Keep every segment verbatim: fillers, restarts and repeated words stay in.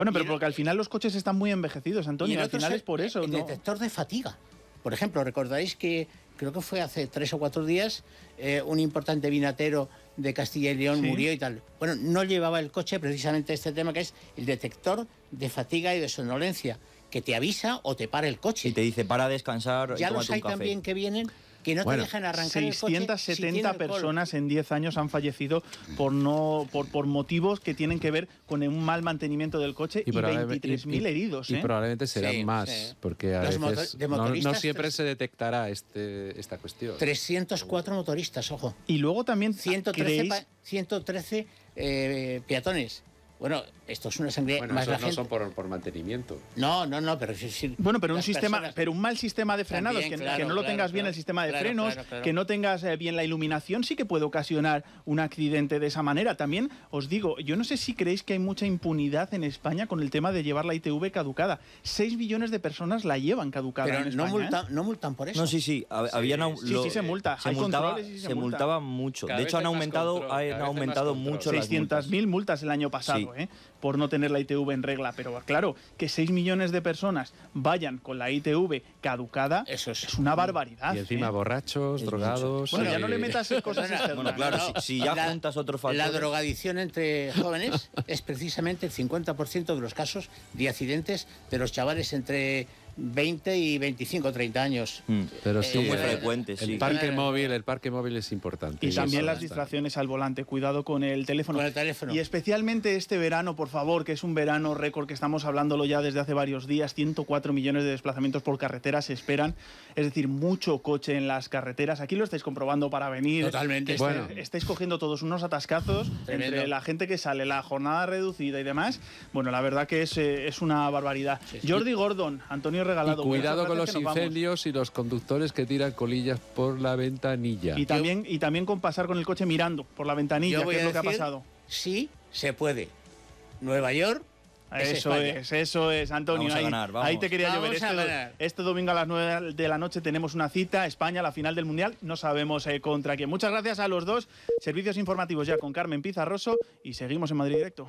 Bueno, pero porque al final los coches están muy envejecidos, Antonio, al final es por eso, el ¿no? El detector de fatiga. Por ejemplo, recordaréis que creo que fue hace tres o cuatro días eh, un importante vinatero de Castilla y León sí. murió y tal. Bueno, no llevaba el coche precisamente este tema que es el detector de fatiga y de somnolencia, que te avisa o te para el coche. Y te dice para descansar. Ya y los hay un café. También que vienen que no bueno, te dejan arrancar seiscientas setenta el coche si personas en diez años han fallecido por no por, por motivos que tienen que ver con un mal mantenimiento del coche y, y veintitrés mil heridos. Y, ¿eh? y probablemente serán sí, más, sí. porque a Los veces no, no siempre se detectará este, esta cuestión. trescientos cuatro motoristas, ojo. Y luego también ciento trece, ciento trece eh, peatones. Bueno, esto es una sangría. Bueno, más esos la no gente... son por, por mantenimiento. No, no, no, pero sí, sí. Bueno, pero un sistema, personas... pero un mal sistema de frenados, También, que, claro, que no lo claro, tengas claro, bien el sistema de claro, frenos, claro, claro. que no tengas eh, bien la iluminación, sí que puede ocasionar un accidente de esa manera. También os digo, yo no sé si creéis que hay mucha impunidad en España con el tema de llevar la I T V caducada. Seis millones de personas la llevan caducada pero en no España. Multa, ¿eh? no multan por eso. No, sí, sí. Había sí, sí, sí, se multa. Se hay multaba, y sí se, se multa. multaba mucho. Cada de hecho, han aumentado, control, han aumentado mucho las multas. seiscientas mil multas el año pasado, sí. ¿eh? Por no tener la I T V en regla. Pero claro, que seis millones de personas vayan con la I T V caducada, eso es, es una barbaridad. Y encima ¿eh? borrachos, es drogados... Bueno, sí. ya no le metas cosas externas. Bueno, claro, no, si, si ya la, juntas otro factor... La drogadicción entre jóvenes es precisamente el cincuenta por ciento de los casos de accidentes de los chavales entre veinte y veinticinco, treinta años. Mm, pero sí, son muy eh, frecuentes. El sí. parque móvil, el parque móvil es importante. Y, y también las distracciones al volante. Cuidado con el teléfono. Con el teléfono. Y especialmente este verano, por favor, que es un verano récord que estamos hablándolo ya desde hace varios días. ciento cuatro millones de desplazamientos por carretera se esperan. Es decir, mucho coche en las carreteras. Aquí lo estáis comprobando para venir. Totalmente. Este, bueno. Estáis cogiendo todos unos atascazos Tremendo. Entre la gente que sale, la jornada reducida y demás. Bueno, la verdad que es, es una barbaridad. Sí, sí. Jordi Gordon, Antonio Regalado. Y cuidado con los incendios y los conductores que tiran colillas por la ventanilla. Y también, y también con pasar con el coche mirando por la ventanilla, que es lo que ha pasado. Sí, se puede. Nueva York. Eso es, eso es, Antonio. Vamos a ahí, ganar, vamos. ahí te quería vamos llover. Este, este domingo a las nueve de la noche tenemos una cita. España, la final del Mundial. No sabemos eh, contra quién. Muchas gracias a los dos. Servicios informativos ya con Carmen Pizarroso y seguimos en Madrid Directo.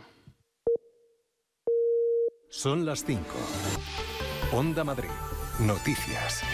Son las cinco. Onda Madrid. Noticias.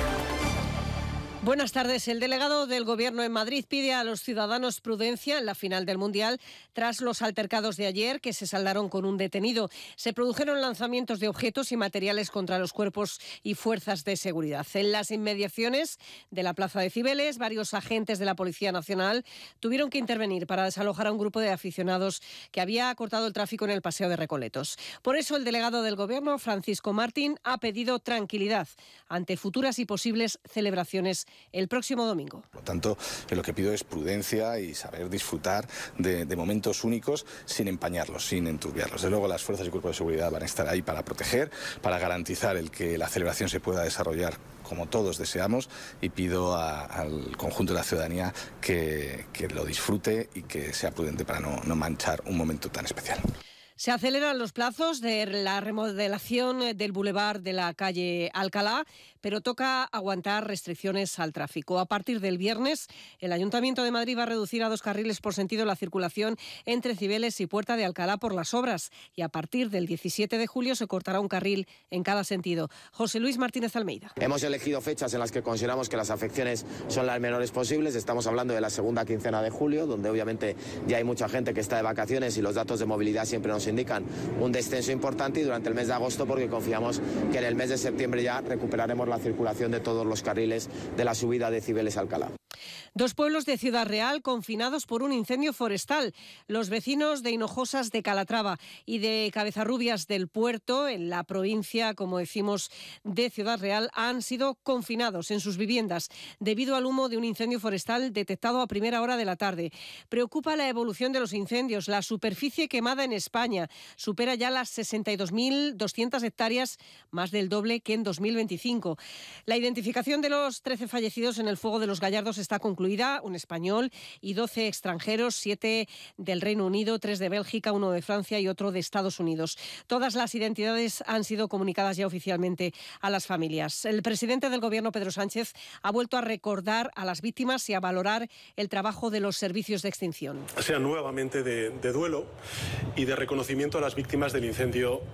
Buenas tardes. El delegado del Gobierno en Madrid pide a los ciudadanos prudencia en la final del Mundial tras los altercados de ayer que se saldaron con un detenido. Se produjeron lanzamientos de objetos y materiales contra los cuerpos y fuerzas de seguridad. En las inmediaciones de la Plaza de Cibeles, varios agentes de la Policía Nacional tuvieron que intervenir para desalojar a un grupo de aficionados que había cortado el tráfico en el Paseo de Recoletos. Por eso el delegado del Gobierno, Francisco Martín, ha pedido tranquilidad ante futuras y posibles celebraciones el próximo domingo. Por lo tanto, lo que pido es prudencia y saber disfrutar de, de momentos únicos sin empañarlos, sin enturbiarlos. Desde luego, las fuerzas y cuerpos de seguridad van a estar ahí para proteger, para garantizar el que la celebración se pueda desarrollar como todos deseamos, y pido a, al conjunto de la ciudadanía que, que lo disfrute y que sea prudente para no, no manchar un momento tan especial. Se aceleran los plazos de la remodelación del bulevar de la calle Alcalá, pero toca aguantar restricciones al tráfico. A partir del viernes, el Ayuntamiento de Madrid va a reducir a dos carriles por sentido la circulación entre Cibeles y Puerta de Alcalá por las obras, y a partir del diecisiete de julio se cortará un carril en cada sentido. José Luis Martínez Almeida. Hemos elegido fechas en las que consideramos que las afecciones son las menores posibles. Estamos hablando de la segunda quincena de julio, donde obviamente ya hay mucha gente que está de vacaciones y los datos de movilidad siempre nos indican un descenso importante, y durante el mes de agosto, porque confiamos que en el mes de septiembre ya recuperaremos la circulación de todos los carriles de la subida de Cibeles a Alcalá. Dos pueblos de Ciudad Real confinados por un incendio forestal. Los vecinos de Hinojosas de Calatrava y de Cabezarrubias del Puerto, en la provincia, como decimos, de Ciudad Real, han sido confinados en sus viviendas debido al humo de un incendio forestal detectado a primera hora de la tarde. Preocupa la evolución de los incendios. La superficie quemada en España supera ya las sesenta y dos mil doscientas hectáreas, más del doble que en dos mil veinticinco. La identificación de los trece fallecidos en el fuego de los Gallardos está concluida, un español y doce extranjeros, siete del Reino Unido, tres de Bélgica, uno de Francia y otro de Estados Unidos. Todas las identidades han sido comunicadas ya oficialmente a las familias. El presidente del Gobierno, Pedro Sánchez, ha vuelto a recordar a las víctimas y a valorar el trabajo de los servicios de extinción. Sea nuevamente de, de duelo y de reconocimiento a las víctimas del incendio